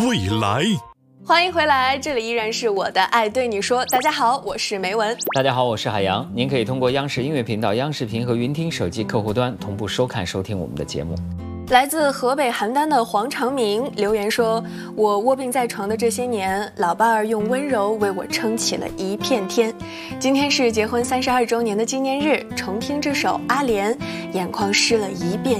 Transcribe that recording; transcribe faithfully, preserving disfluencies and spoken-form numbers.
未来。 欢迎回来，这里依然是我的爱对你说。大家好，我是梅文。 大家好，我是海洋。您可以通过央视音乐频道、央视频和云听手机客户端同步收看收听我们的节目。 来自河北邯郸的黄长明留言说，我卧病在床的这些年，老伴儿用温柔为我撑起了一片天。今天是结婚三十二周年的纪念日，重听这首《阿莲》，眼眶湿了一遍